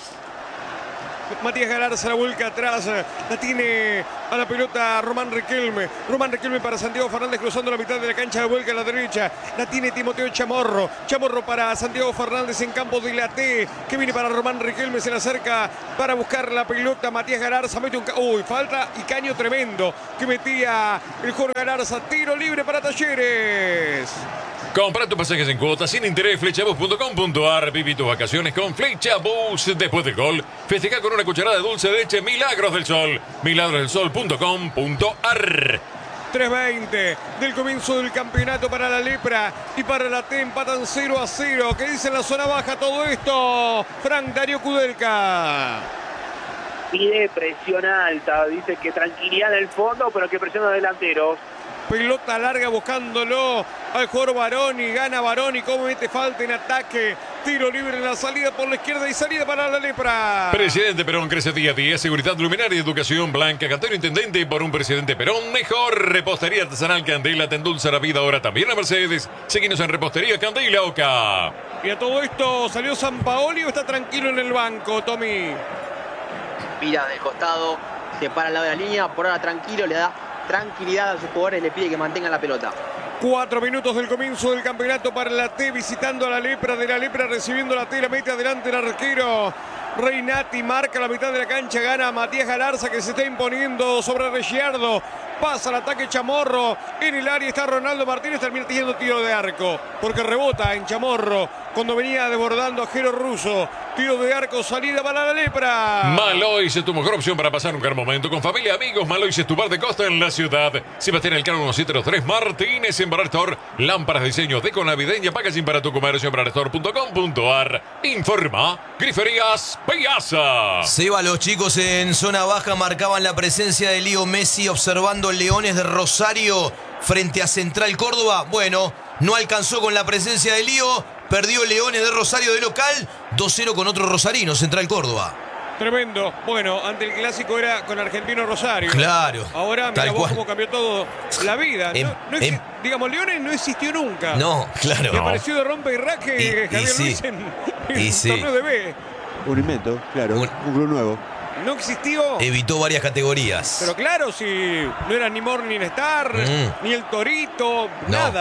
[SPEAKER 1] Matías Galarza la vuelca atrás, la tiene a la pelota Román Riquelme. Román Riquelme para Santiago Fernández cruzando la mitad de la cancha, la vuelca a la derecha. La tiene Timoteo Chamorro. Chamorro para Santiago Fernández en campo de la T, que viene para Román Riquelme, se le acerca para buscar la pelota. Matías Galarza mete un... Uy, falta y caño tremendo que metía el Jorge Galarza. Tiro libre para Talleres.
[SPEAKER 6] Compra tus pasajes en cuotas sin interés. flechabus punto com punto ar. Viví tus vacaciones con Flechabus. Después del gol, festeja con una cucharada de dulce de leche Milagros del Sol. milagros del sol punto com punto ar.
[SPEAKER 1] tres veinte del comienzo del campeonato para la lepra y para la T. Empatan cero a cero. ¿Qué dice en la zona baja todo esto? Frank Darío Kudelka.
[SPEAKER 2] Pide presión alta. Dice que tranquilidad en el fondo, pero que presiona a delanteros.
[SPEAKER 1] Pelota larga buscándolo al jugador Baroni. Gana Baroni. Como mete falta en ataque. Tiro libre en la salida por la izquierda y salida para la lepra.
[SPEAKER 6] Presidente Perón crece día a día. Seguridad luminaria y educación blanca. Cantero intendente por un presidente Perón. Mejor repostería artesanal Candela. Te endulza la vida ahora también a Mercedes. Seguimos en repostería Candela Oca.
[SPEAKER 1] Y a todo esto salió Sampaoli o está tranquilo en el banco, Tommy.
[SPEAKER 3] Mira del costado. Se para al lado de la línea. Por ahora tranquilo. Le da tranquilidad a sus jugadores, le pide que mantengan la pelota.
[SPEAKER 1] Cuatro minutos del comienzo del campeonato para la T, visitando a la lepra, de la lepra recibiendo la T, la mete adelante el arquero Reinati, marca la mitad de la cancha, gana Matías Galarza que se está imponiendo sobre Ricciardo. Pasa el ataque Chamorro, en el área está Ronaldo Martínez, termina teniendo tiro de arco, porque rebota en Chamorro cuando venía desbordando a Jero Russo. Tiro de arco, salida para la lepra.
[SPEAKER 6] Malois es tu mejor opción para pasar un gran momento con familia, amigos. Malois es tu bar de costa en la ciudad. Sebastián Elcano diecisiete cero tres, Martínez en Barrestor. Lámparas de diseño deco navideña, packaging para tu comercio en barrestor punto com punto ar. Informa Griferías Piazza.
[SPEAKER 4] Seba, los chicos en zona baja marcaban la presencia de Leo Messi observando Leones de Rosario frente a Central Córdoba. Bueno, no alcanzó con la presencia de Lío, perdió Leones de Rosario de local, dos cero con otro rosarino, Central Córdoba.
[SPEAKER 1] Tremendo. Bueno, ante el clásico era con Argentino Rosario.
[SPEAKER 4] Claro.
[SPEAKER 1] Ahora mira vos cómo cambió todo la vida.
[SPEAKER 4] En,
[SPEAKER 1] no, no
[SPEAKER 4] en,
[SPEAKER 1] digamos, Leones no existió nunca.
[SPEAKER 4] No, claro.
[SPEAKER 1] Y apareció de rompe y raque
[SPEAKER 4] y,
[SPEAKER 1] Javier
[SPEAKER 4] y sí,
[SPEAKER 1] Luis en, en
[SPEAKER 4] y
[SPEAKER 1] el
[SPEAKER 4] sí.
[SPEAKER 1] torneo de B.
[SPEAKER 5] Un invento, claro, un, un club nuevo.
[SPEAKER 1] No existió.
[SPEAKER 4] Evitó varias categorías.
[SPEAKER 1] Pero claro, si no era ni Morning Star,
[SPEAKER 4] Mm.
[SPEAKER 1] ni el Torito,
[SPEAKER 4] No.
[SPEAKER 1] nada.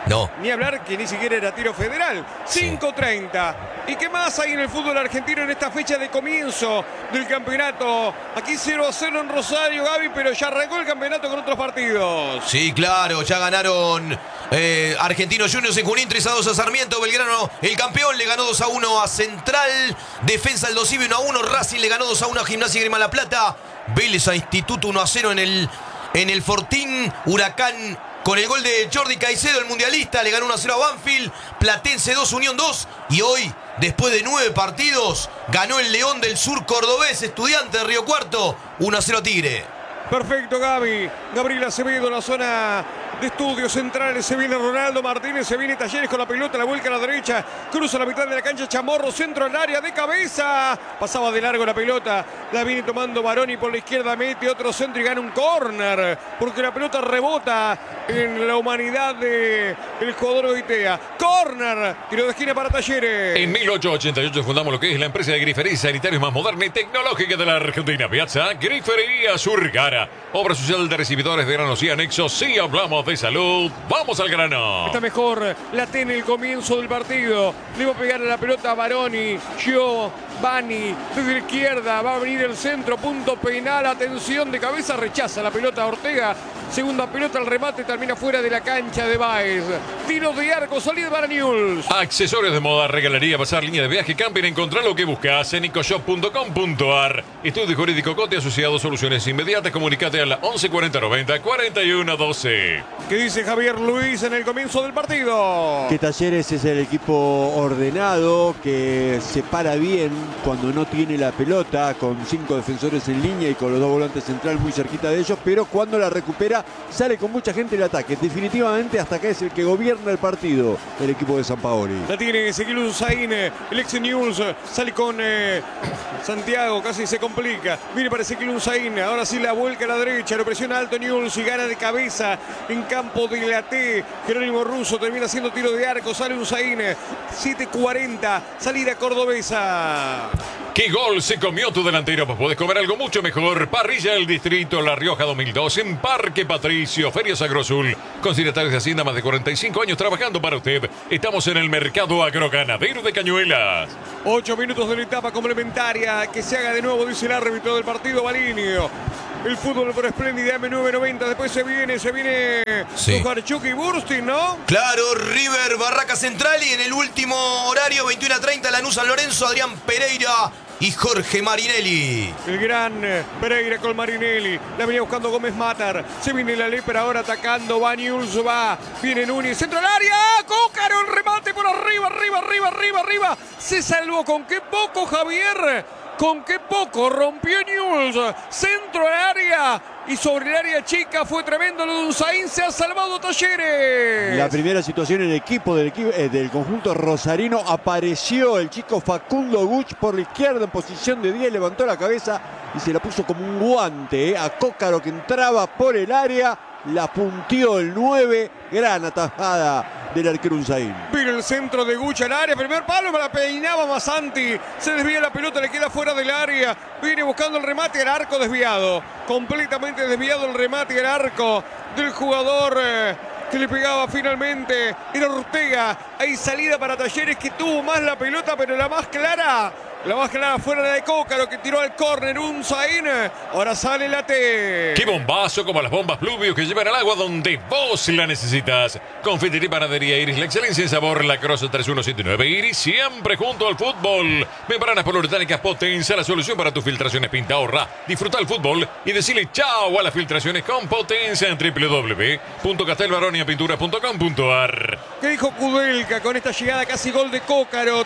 [SPEAKER 4] No.
[SPEAKER 1] Ni hablar que ni siquiera era tiro federal. cinco treinta. ¿Y qué más hay en el fútbol argentino en esta fecha de comienzo del campeonato? Aquí cero a cero en Rosario, Gaby, pero ya arrancó el campeonato con otros partidos.
[SPEAKER 4] Sí, claro, ya ganaron eh, Argentinos Juniors en Junín, tres a dos a Sarmiento. Belgrano, el campeón, le ganó dos a uno a Central. Defensa el Dosivi uno a uno. Racing le ganó dos a uno a Gimnasia y Grima La Plata. Vélez a Instituto uno a cero en el, en el Fortín. Huracán con el gol de Jordi Caicedo, el mundialista, le ganó uno a cero a Banfield. Platense dos, Unión dos. Y hoy, después de nueve partidos, ganó el León del Sur cordobés, Estudiante de Río Cuarto, uno a cero a Tigre.
[SPEAKER 1] Perfecto, Gaby. Gabriel Acevedo en la zona de estudios centrales. Se viene Ronaldo Martínez, se viene Talleres con la pelota, la vuelca a la derecha. Cruza la mitad de la cancha, Chamorro, centro al área de cabeza. Pasaba de largo la pelota. La viene tomando Baroni por la izquierda, mete otro centro y gana un córner. Porque la pelota rebota en la humanidad del jugador Goitea. Córner, tiro de esquina para Talleres.
[SPEAKER 6] En mil ochocientos ochenta y ocho fundamos lo que es la empresa de grifería y sanitarios más moderna y tecnológica de la Argentina. Piazza Grifería Surgara. Obra social de recibidores de granos y anexos. Si hablamos de salud, vamos al grano.
[SPEAKER 1] Está mejor la T en el comienzo del partido. Le va a pegar a la pelota a Baroni. Gio, Bani, desde la izquierda. Va a venir el centro, punto penal. Atención de cabeza, rechaza la pelota a Ortega. Segunda pelota, el remate termina fuera de la cancha de Baez. Tiro de arco, salida para Newell's.
[SPEAKER 6] Accesorios de moda, regalaría, pasar, línea de viaje, camping, encontrar lo que buscas en ecoshop punto com punto ar. Estudio Jurídico Cote Asociado, soluciones inmediatas. Comunicate a la once cuarenta noventa cuarenta y uno doce.
[SPEAKER 1] ¿Qué dice Javier Luis en el comienzo del partido?
[SPEAKER 5] Que Talleres es el equipo ordenado, que se para bien cuando no tiene la pelota, con cinco defensores en línea y con los dos volantes centrales muy cerquita de ellos, pero cuando la recupera sale con mucha gente el ataque. Definitivamente hasta acá es el que gobierna el partido, el equipo de Sampaoli.
[SPEAKER 1] La tiene Ezequiel Usain, el ex Newell's, sale con eh, Santiago, casi se complica. Viene para Ezequiel Usain, ahora sí la vuelca a la derecha, lo presiona alto Newell's y gana de cabeza en campo de la T. Jerónimo Russo termina haciendo tiro de arco, sale Usain, siete cuarenta, salida cordobesa.
[SPEAKER 6] ¿Qué gol se comió tu delantero? Pues puedes comer algo mucho mejor. Parrilla del Distrito La Rioja dos mil dos en Parque Patricio, Ferias Agrosul. Con secretarios de Hacienda, más de cuarenta y cinco años trabajando para usted. Estamos en el mercado agroganadero de Cañuelas.
[SPEAKER 1] Ocho minutos de la etapa complementaria. Que se haga de nuevo, dice el árbitro del partido, Balinio. El fútbol por Espléndida M nueve noventa. Después se viene, se viene
[SPEAKER 4] Sí.
[SPEAKER 1] Tujarchuk y Burstin, ¿no?
[SPEAKER 4] Claro, River, Barraca Central. Y en el último horario, veintiuno a treinta, Lanús San Lorenzo, Adrián Pereira y Jorge Marinelli.
[SPEAKER 1] El gran eh, Pereira con Marinelli. La venía buscando Gómez Matar. Se viene la lepra ahora atacando. Va Newell's, va. Viene Núñez. Centro al área. Cócaro, el remate por arriba, arriba, arriba, arriba, arriba. Se salvó. ¿Con qué poco, Javier? ¿Con qué poco? Rompió Newell's. Centro al área. Y sobre el área chica fue tremendo lo de Usain. Se ha salvado Talleres.
[SPEAKER 5] La primera situación en el equipo del, equipo, eh, del conjunto rosarino, apareció el chico Facundo Guch por la izquierda en posición de diez, levantó la cabeza y se la puso como un guante eh, a Cócaro, que entraba por el área, la puntió el nueve, gran atajada del arquero Usain.
[SPEAKER 1] Vino el centro de Gucha al área, primer palo, me la peinaba Masanti, se desvía la pelota, le queda fuera del área, viene buscando el remate, el arco desviado, completamente desviado el remate, el arco del jugador eh, que le pegaba finalmente, era Ortega. Hay salida para Talleres, que tuvo más la pelota, pero la más clara, la más clara fuera la de Cócaro, que tiró al córner, Usain. Ahora sale la T.
[SPEAKER 6] ¡Qué bombazo! Como las bombas Pluvius que llevan al agua donde vos la necesitas. Confitería y Panadería Iris, la excelencia en sabor, la Cross tres uno siete nueve Iris, siempre junto al fútbol. Membranas poliuretánicas Potenza, la solución para tus filtraciones. Pinta, ahorra, disfruta el fútbol y decirle chao a las filtraciones con Potenza en doble u doble u doble u punto castelbaronia pintura punto com punto ar.
[SPEAKER 1] ¿Qué dijo Kudelka con esta llegada casi gol de Cócaro?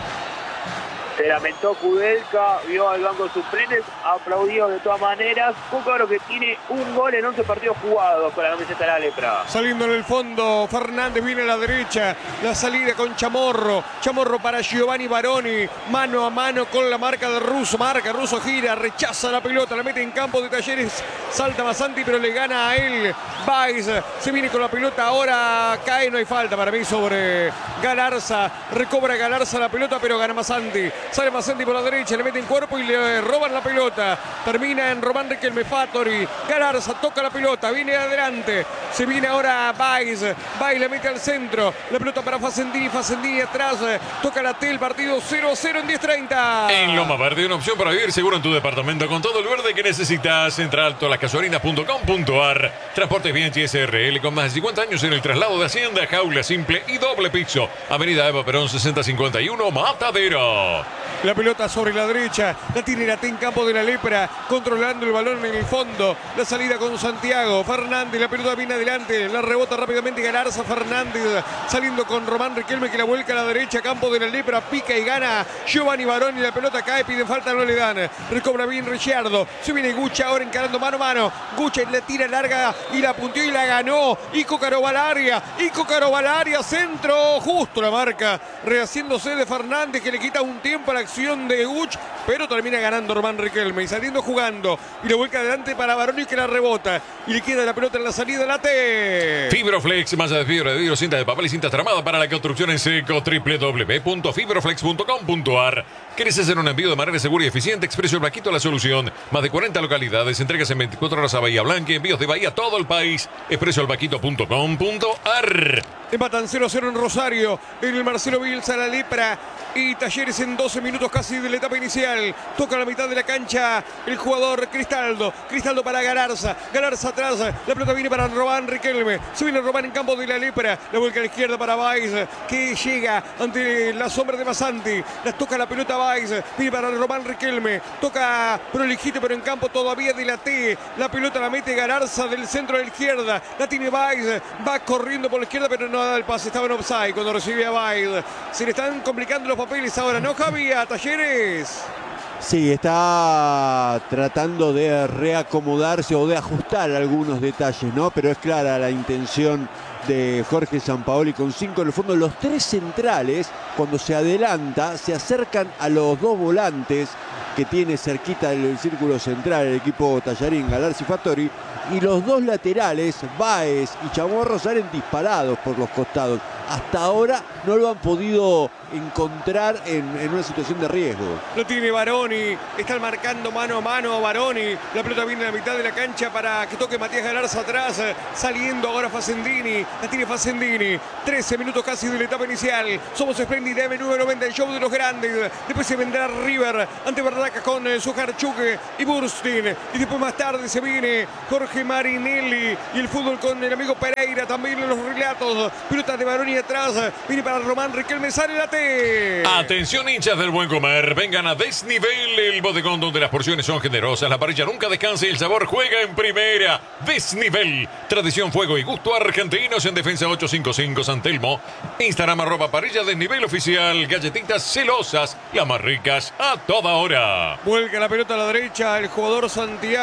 [SPEAKER 2] Se lamentó Kudelka, vio al banco de suplentes, aplaudió de todas maneras. Cócaro, que tiene un gol en once partidos jugados con la camiseta de la lepra.
[SPEAKER 1] Saliendo en el fondo, Fernández viene a la derecha, la salida con Chamorro, Chamorro para Giovanni Baroni, mano a mano con la marca de Russo, marca, Russo gira, rechaza la pelota, la mete en campo de Talleres, salta Masanti pero le gana a él, Baez, se viene con la pelota, ahora cae, no hay falta para mí sobre Galarza, recobra Galarza la pelota pero gana Masanti, Sale Masanti por la derecha, le meten cuerpo y le roban la pelota. Termina en Román Riquelme, Fattori. Galarza toca la pelota, viene adelante. Se viene ahora Baez. Baez le mete al centro. La pelota para Facendini, Facendini atrás. Toca la T, el partido cero a cero en diez treinta.
[SPEAKER 6] En Loma Verde, una opción para vivir seguro en tu departamento con todo el verde que necesitas. Entra a tolascasuarinas punto com punto ar. Transportes Bianchi S R L con más de cincuenta años en el traslado de Hacienda, jaula simple y doble piso. Avenida Eva Perón sesenta cincuenta y uno, Matadero.
[SPEAKER 1] La pelota sobre la derecha, la tiene la T en campo de la Lepra, controlando el balón en el fondo. La salida con Santiago Fernández, la pelota viene adelante, la rebota rápidamente Galarza. Fernández saliendo con Román Riquelme que la vuelca a la derecha, campo de la Lepra, pica y gana Giovanni Baroni. La pelota cae, piden falta, no le dan. Recobra bien Ricciardo, se viene Gucha ahora encarando mano a mano. Gucha la tira larga y la punteó y la ganó. Ico Carovalaria, Ico Carovalaria, centro, justo la marca, rehaciéndose de Fernández que le quita un tiempo a la acción de Guch, pero termina ganando Román Riquelme y saliendo jugando y le vuelca adelante para Baroni que la rebota y le queda la pelota en la salida de la T.
[SPEAKER 6] Fibroflex, malla de fibra de vidrio, cinta de papel y cinta tramada para la construcción en seco. doble u doble u doble u punto fibroflex punto com punto ar. ¿Querés hacer un envío de manera segura y eficiente? Expreso El Vaquito la solución. Más de cuarenta localidades, entregas en veinticuatro horas a Bahía Blanca, envíos de Bahía a todo el país. expreso el vaquito punto com punto ar.
[SPEAKER 1] Empatan cero a cero en Rosario, en el Marcelo Bielsa, la Lepra y Talleres en doce minutos casi de la etapa inicial. Toca la mitad de la cancha el jugador Cristaldo. Cristaldo para Galarza. Galarza atrás. La pelota viene para Román Riquelme. Se viene Román en campo de la Lepra. La vuelca a la izquierda para Baez, que llega ante la sombra de Masanti. La toca la pelota Baez. Viene para Román Riquelme. Toca prolijito, pero en campo todavía de la T. La pelota la mete Galarza del centro de la izquierda. La tiene Baez. Va corriendo por la izquierda, pero no da el pase. Estaba en offside cuando recibe a Baez. Se le están complicando los papeles ahora, ¿no, Javi? A Talleres.
[SPEAKER 5] Sí, está tratando de reacomodarse o de ajustar algunos detalles, ¿no? Pero es clara la intención de Jorge Sampaoli con cinco en el fondo. Los tres centrales, cuando se adelanta, se acercan a los dos volantes que tiene cerquita del círculo central el equipo Tallarín, Galarza y Fattori. Y los dos laterales, Baez y Chamorro, salen disparados por los costados. Hasta ahora no lo han podido encontrar en, en una situación de riesgo.
[SPEAKER 1] Lo tiene Baroni, están marcando mano a mano a Baroni. La pelota viene a la mitad de la cancha para que toque Matías Galarza atrás. Saliendo ahora Facendini, la tiene Facendini. trece minutos casi de la etapa inicial. Somos Splendid M nueve noventa, el show de los grandes. Después se vendrá River ante Barraca con eh, Sujarchuk y Burstin. Y después más tarde se viene Jorge Marinelli y el fútbol con el amigo Pereira también en los relatos. Pelota de Baroni atrás, viene para Román Riquelme, sale la T.
[SPEAKER 6] Atención, hinchas del buen comer, vengan a Desnivel, el bodegón donde las porciones son generosas, la parrilla nunca descansa y el sabor juega en primera. Desnivel, tradición, fuego y gusto argentinos en Defensa ochocientos cincuenta y cinco San Telmo. Instagram arroba parrilla Desnivel oficial, galletitas celosas, las más ricas a toda hora.
[SPEAKER 1] Vuelca la pelota a la derecha el jugador Santiago.